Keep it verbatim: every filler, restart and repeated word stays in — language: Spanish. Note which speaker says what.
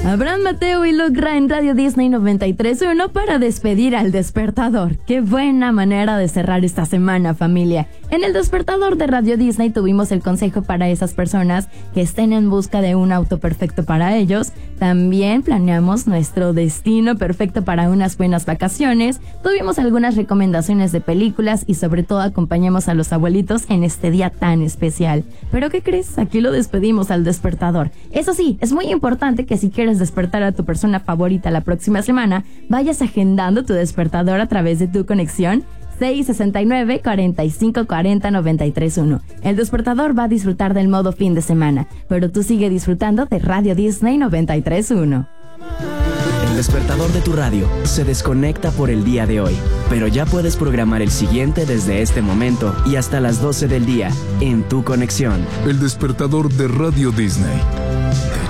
Speaker 1: Abraham Mateo y Luke Ra en Radio Disney noventa y tres punto uno para despedir al despertador. Qué buena manera de cerrar esta semana, familia. En el despertador de Radio Disney tuvimos el consejo para esas personas que estén en busca de un auto perfecto para ellos. También planeamos nuestro destino perfecto para unas buenas vacaciones. Tuvimos algunas recomendaciones de películas y sobre todo acompañamos a los abuelitos en este día tan especial. ¿Pero qué crees? Aquí lo despedimos al despertador. Eso sí, es muy importante que si quieres despertar a tu persona favorita la próxima semana, vayas agendando tu despertador a través de tu conexión seis seis nueve, cuatro cinco cuatro cero, nueve tres uno. El despertador va a disfrutar del modo fin de semana, pero tú sigue disfrutando de Radio Disney noventa y tres punto uno.
Speaker 2: El despertador de tu radio se desconecta por el día de hoy, pero ya puedes programar el siguiente desde este momento y hasta las doce del día en tu conexión.
Speaker 3: El despertador de Radio Disney.